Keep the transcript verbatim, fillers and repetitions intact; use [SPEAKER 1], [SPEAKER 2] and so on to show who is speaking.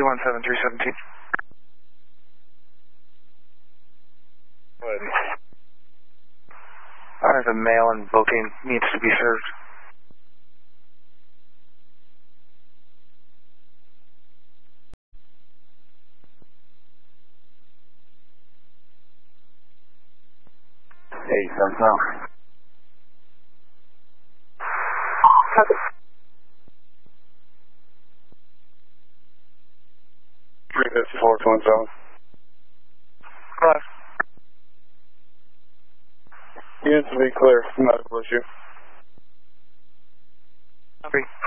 [SPEAKER 1] two one seven three seventeen.
[SPEAKER 2] Go ahead.
[SPEAKER 1] There's a male in booking, needs to be served.
[SPEAKER 2] Hey, Sentinel. three fifty-four two one seven.
[SPEAKER 1] Five.
[SPEAKER 2] Units to be clear, medical issue.
[SPEAKER 1] Three.